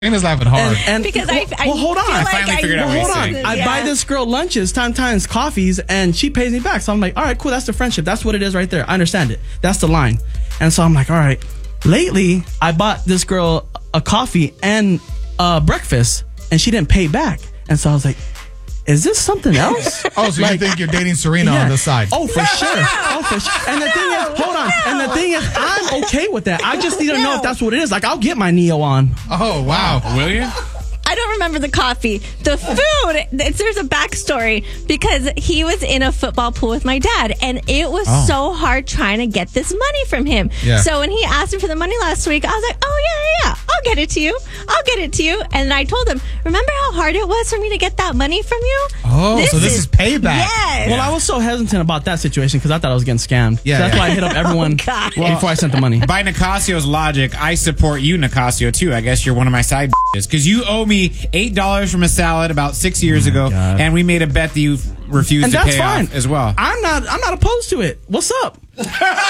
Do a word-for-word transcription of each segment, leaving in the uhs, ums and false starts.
Serena's laughing hard. And, and Because well, I, I well, hold on. feel I like finally I, figured out well, what hold you're on. saying. I Yeah. buy this girl lunches, time times coffees, and she pays me back. So I'm like, all right, cool. That's the friendship. That's what it is right there. I understand it. That's the line. And so I'm like, all right. Lately, I bought this girl a coffee and uh, breakfast, and she didn't pay back. And so I was like, is this something else? Oh, so Like- you think you're dating Serena Yeah. on the side? Oh, for sure. Oh, for sure. And the thing is, hold on. And the thing is, I'm okay with that. I just need to know if that's what it is. Like, I'll get my Neo on. Oh, wow. Will you? I don't remember the coffee. The food, it's, there's a backstory because he was in a football pool with my dad, and it was Oh. so hard trying to get this money from him. Yeah. So when he asked him for the money last week, I was like, oh, yeah, yeah, yeah, I'll get it to you. I'll get it to you. And I told him, remember how hard it was for me to get that money from you? Oh, so this is payback. Yes. Well, I was so hesitant about that situation because I thought I was getting scammed. Yeah, So that's yeah. why I hit up everyone God. before I sent the money. By Nicasio's logic, I support you, Nicasio, too. I guess you're one of my side bitches. Because you owe me eight dollars from a salad about six years ago, God. and we made a bet that you refused And to that's pay fine off as well. I'm not. I'm not opposed to it. What's up? But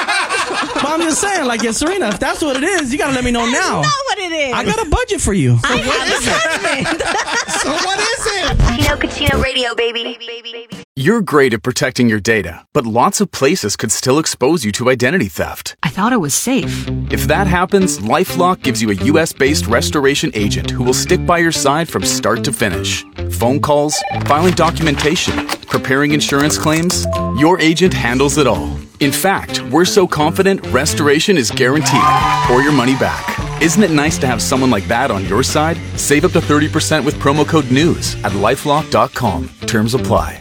I'm just saying, like, yeah, Serena, if that's what it is, you gotta let me know That's now. not what it is. I got a budget for you. I have a husband. So what is it? Kachino Kachino Radio, baby. You're great at protecting your data, but lots of places could still expose you to identity theft. I thought it was safe. If that happens, LifeLock gives you a U S-based restoration agent who will stick by your side from start to finish. Phone calls, filing documentation, preparing insurance claims, your agent handles it all. In fact, we're so confident restoration is guaranteed or your money back. Isn't it nice to have someone like that on your side? Save up to thirty percent with promo code NEWS at lifelock dot com. Terms apply.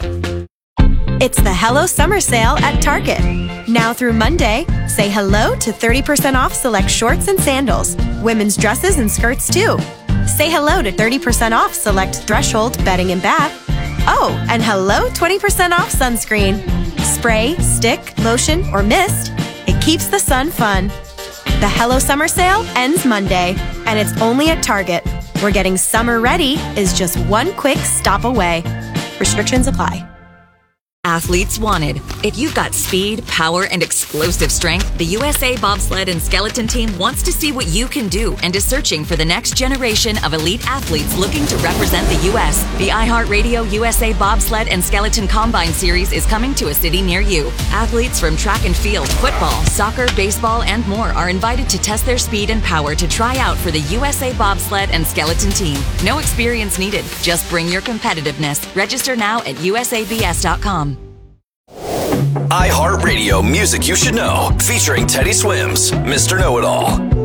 It's the Hello Summer Sale at Target. Now through Monday, say hello to thirty percent off select shorts and sandals, women's dresses and skirts too. Say hello to thirty percent off select Threshold bedding and bath. Oh, and hello twenty percent off sunscreen. Spray, stick, lotion, or mist, it keeps the sun fun. The Hello Summer Sale ends Monday, and it's only at Target, where getting summer ready is just one quick stop away. Restrictions apply. Athletes wanted. If you've got speed, power, and explosive strength, the U S A Bobsled and Skeleton Team wants to see what you can do and is searching for the next generation of elite athletes looking to represent the U S. The iHeartRadio U S A Bobsled and Skeleton Combine Series is coming to a city near you. Athletes from track and field, football, soccer, baseball, and more are invited to test their speed and power to try out for the U S A Bobsled and Skeleton Team. No experience needed. Just bring your competitiveness. Register now at U S A B S dot com. iHeartRadio Music You Should Know, featuring Teddy Swims, Mister Know-It-All.